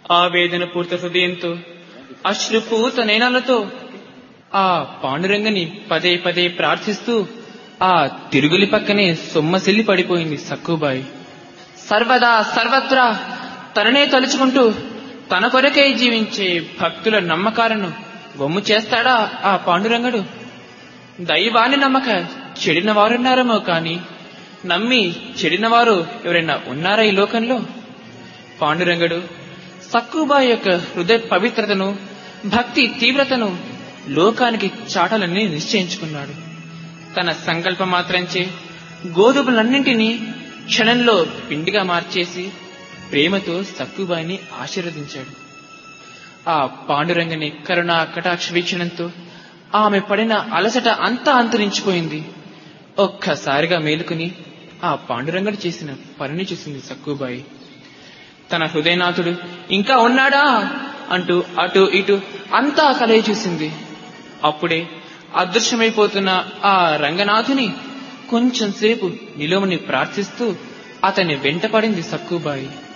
ఆవేదన పూర్త హృదయంతో అశ్రుపూత నేనాలతో ఆ పాండురంగని పదే పదే ప్రార్థిస్తూ ఆ తిరుగులి పక్కనే సొమ్మసిల్లి పడిపోయింది సక్కుబాయి. సర్వదా సర్వత్రా తననే తలుచుకుంటూ తన కొరకై జీవించే భక్తుల నమ్మకాలను వమ్ము చేస్తాడా ఆ పాండురంగడు? దైవాన్ని నమ్మక చెడిన వారున్నారేమో కాని నమ్మి చెడినవారు ఎవరైనా ఉన్నారా ఈ లోకంలో? పాండురంగడు సక్కుబాయి యొక్క హృదయ పవిత్రతను, భక్తి తీవ్రతను లోకానికి చాటాలని నిశ్చయించుకున్నాడు. తన సంకల్ప మాత్రంచే గోధుమలన్నింటినీ క్షణంలో పిండిగా మార్చేసి ప్రేమతో సక్కుబాయిని ఆశీర్వదించాడు. ఆ పాండురంగని కరుణా కటాక్ష వీక్షణంతో ఆమె పడిన అలసట అంతా అంతరించిపోయింది. ఒక్కసారిగా మేలుకుని ఆ పాండురంగడు చేసిన పనిని చూసింది సక్కుబాయి. తన హృదయనాథుడు ఇంకా ఉన్నాడా అంటూ అటు ఇటు అంతా కలయి చూసింది. అప్పుడే అదృశ్యమైపోతున్న ఆ రంగనాథుని కొంచెం సేపు నిలువని ప్రార్థిస్తూ అతని వెంటపడింది సక్కుబాయి.